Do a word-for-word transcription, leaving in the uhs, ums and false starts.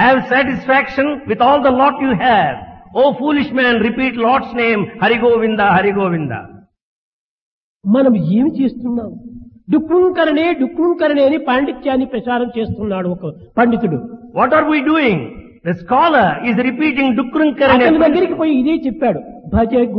Have satisfaction with all the lot you have. O foolish man, repeat Lord's name, Hari Govinda, Hari Govinda. మనం ఏమి చేస్తున్నాం? డుక్కుంకరణే డుక్కుంకరణే అని పాండిత్యాన్ని ప్రచారం చేస్తున్నాడు ఒక పండితుడు. What are we doing? The scholar is repeating Dukrunkarane. అతని దగ్గరికి పోయి ఇదే చెప్పాడు. భజ